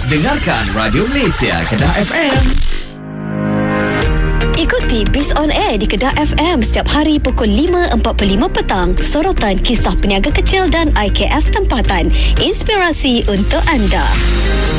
dengarkan Radio Malaysia Kedah FM. Ikuti Biz on Air di Kedah FM setiap hari pukul 5.45 petang. Sorotan kisah peniaga kecil dan IKS tempatan. Inspirasi untuk anda.